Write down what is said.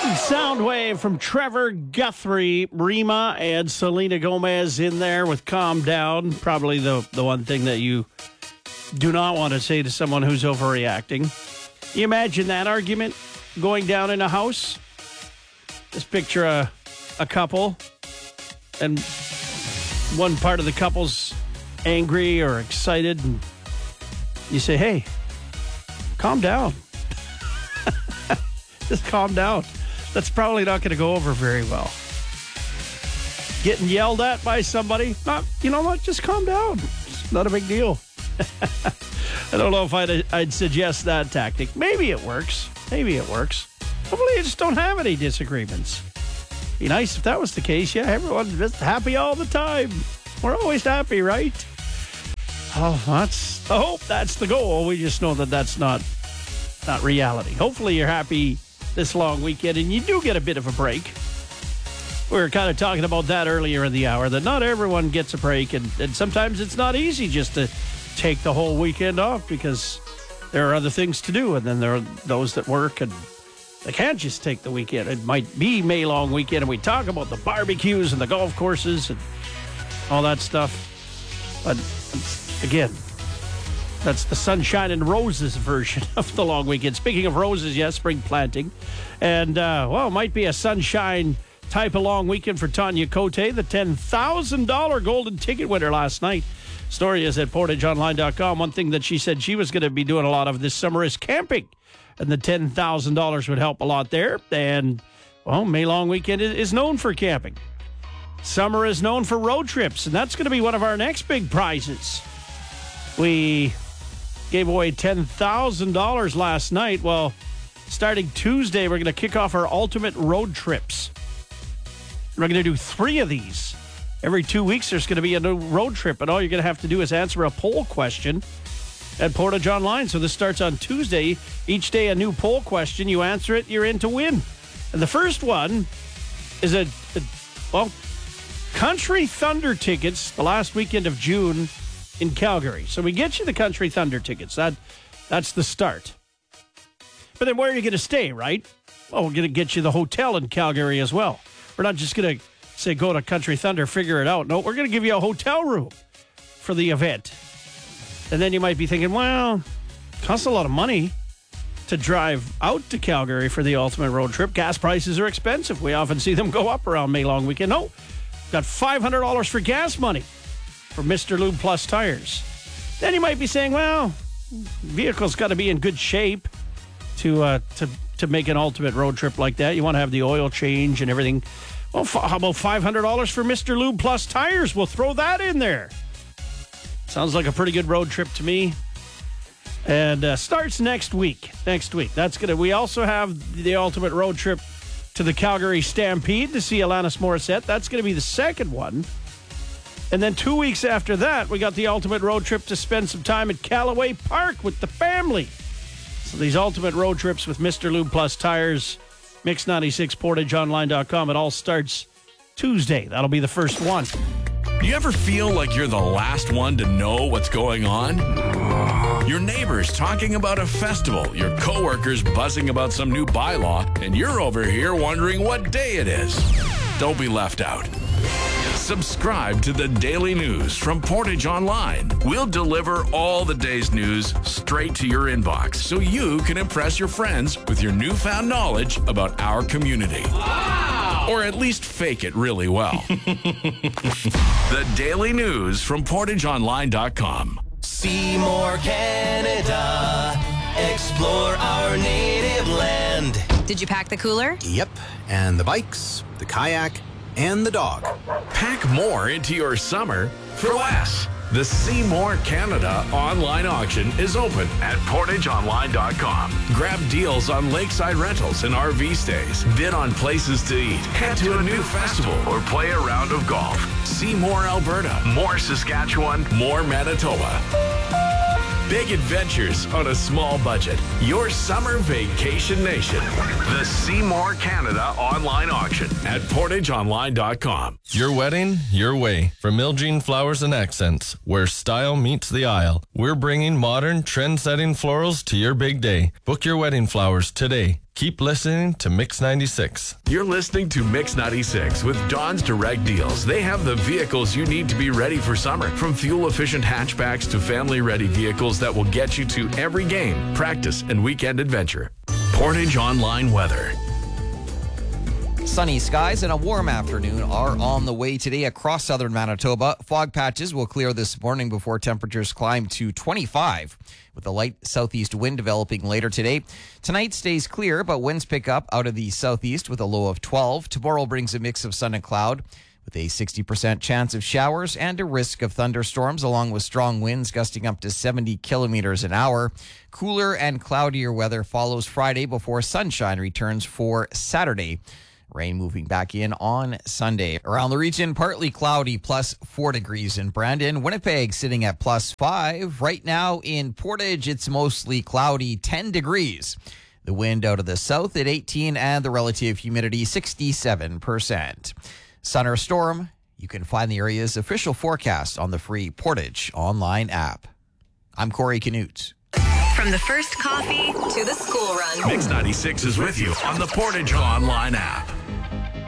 Soundwave from Trevor Guthrie, Rima, and Selena Gomez in there with Calm Down. Probably the one thing that you do not want to say to someone who's overreacting. You imagine that argument going down in a house? Just picture a couple, and one part of the couple's angry or excited, and you say, hey, calm down. Just calm down. That's probably not going to go over very well. Getting yelled at by somebody, you know what? Just calm down. It's not a big deal. I don't know if I'd suggest that tactic. Maybe it works. Hopefully you just don't have any disagreements. Be nice if that was the case. Yeah, everyone's just happy all the time. We're always happy, right? Oh, I hope that's the goal. We just know that that's not reality. Hopefully you're happy this long weekend, and you do get a bit of a break. We were kind of talking about that earlier in the hour, that not everyone gets a break, and sometimes it's not easy just to take the whole weekend off because there are other things to do, and then there are those that work, and they can't just take the weekend. It might be May long weekend, and we talk about the barbecues and the golf courses and all that stuff. But again, that's the sunshine and roses version of the long weekend. Speaking of roses, yes, spring planting. And, it might be a sunshine type of long weekend for Tanya Cote, the $10,000 golden ticket winner last night. Story is at portageonline.com. One thing that she said she was going to be doing a lot of this summer is camping. And the $10,000 would help a lot there. And, May long weekend is known for camping. Summer is known for road trips. And that's going to be one of our next big prizes. We gave away $10,000 last night. Well, starting Tuesday, we're going to kick off our ultimate road trips. We're going to do 3 of these. Every 2 weeks, there's going to be a new road trip, and all you're going to have to do is answer a poll question at Portage Online. So this starts on Tuesday. Each day, a new poll question. You answer it, you're in to win. And the first one is Country Thunder tickets the last weekend of June in Calgary. So we get you the Country Thunder tickets. That's the start. But then where are you going to stay, right? Well, we're going to get you the hotel in Calgary as well. We're not just going to say go to Country Thunder, figure it out. No, we're going to give you a hotel room for the event. And then you might be thinking, well, it costs a lot of money to drive out to Calgary for the ultimate road trip. Gas prices are expensive. We often see them go up around May long weekend. No, got $500 for gas money for Mr. Lube Plus tires. Then you might be saying, well, vehicle's got to be in good shape to make an ultimate road trip like that. You want to have the oil change and everything. Well, how about $500 for Mr. Lube Plus tires? We'll throw that in there. Sounds like a pretty good road trip to me. And starts next week. We also have the ultimate road trip to the Calgary Stampede to see Alanis Morissette. That's going to be the second one. And then 2 weeks after that, we got the ultimate road trip to spend some time at Callaway Park with the family. So these ultimate road trips with Mr. Lube Plus tires, Mix 96, portageonline.com. It all starts Tuesday. That'll be the first one. You ever feel like you're the last one to know what's going on? Your neighbors talking about a festival, your coworkers buzzing about some new bylaw, and you're over here wondering what day it is. Don't be left out. Subscribe to the Daily News from Portage Online. We'll deliver all the day's news straight to your inbox so you can impress your friends with your newfound knowledge about our community. Wow! Or at least fake it really well. The Daily News from portageonline.com. Seymour, Canada. Explore our native land. Did you pack the cooler? Yep, and the bikes, the kayak, and the dog. Pack more into your summer for less. The Seymour Canada online auction is open at portageonline.com. Grab deals on lakeside rentals and RV stays. Bid on places to eat. Head to a new festival or play a round of golf. See more Alberta, more Saskatchewan, more Manitoba. Big adventures on a small budget. Your summer vacation nation. The Seymour Canada online auction at portageonline.com. Your wedding, your way. From Miljean Flowers and Accents, where style meets the aisle. We're bringing modern, trend-setting florals to your big day. Book your wedding flowers today. Keep listening to Mix 96. You're listening to Mix 96 with Don's Direct Deals. They have the vehicles you need to be ready for summer. From fuel-efficient hatchbacks to family-ready vehicles that will get you to every game, practice, and weekend adventure. Portage Online Weather. Sunny skies and a warm afternoon are on the way today across southern Manitoba. Fog patches will clear this morning before temperatures climb to 25, with a light southeast wind developing later today. Tonight stays clear, but winds pick up out of the southeast with a low of 12. Tomorrow brings a mix of sun and cloud, with a 60% chance of showers and a risk of thunderstorms, along with strong winds gusting up to 70 kilometers an hour. Cooler and cloudier weather follows Friday before sunshine returns for Saturday. Rain moving back in on Sunday. Around the region, partly cloudy, plus 4 degrees in Brandon. Winnipeg sitting at plus 5. Right now in Portage, it's mostly cloudy, 10 degrees. The wind out of the south at 18 and the relative humidity 67%. Sun or storm, you can find the area's official forecast on the free Portage online app. I'm Corey Canute. From the first coffee to the school run. Mix 96 is with you on the Portage Online app.